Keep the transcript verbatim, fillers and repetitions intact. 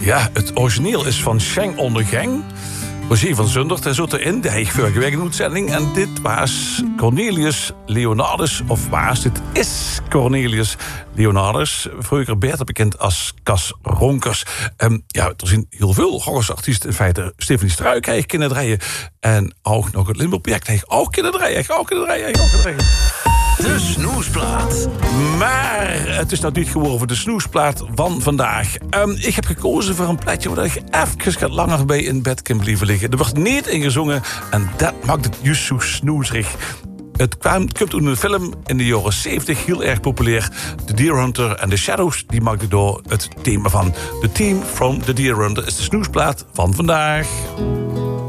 Ja, het origineel is van Schenk onder Gang. Roger van Zundert, hij zat erin. Die heeft vorige week een uitzending. En dit was Cornelius Leonardus. Of was, dit is Cornelius Leonardus. Vroeger beter bekend als Cas Ronkers. Um, ja, er zijn heel veel artiesten. In feite, Stephanie Struik heeft kunnen draaien. En ook nog het Limburg-project heeft ook kunnen draaien. Heeft ook kunnen draaien. Heeft ook kunnen draaien. De snoesplaat. Maar het is nou niet geworden voor de snoesplaat van vandaag. Um, ik heb gekozen voor een plaatje waar ik even langer bij in bed kan blijven liggen. Er wordt niet ingezongen en dat maakt het juist zo snoezerig. Het kwam, komt in een film in de jaren zeventig heel erg populair. The Deer Hunter en The Shadows, die maakten door het thema van. The Theme from The Deer Hunter is de snoesplaat van vandaag.